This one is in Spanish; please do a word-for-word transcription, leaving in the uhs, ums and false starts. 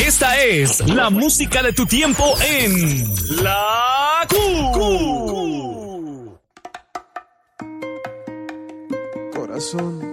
Esta es la música de tu tiempo en La Q. Corazón,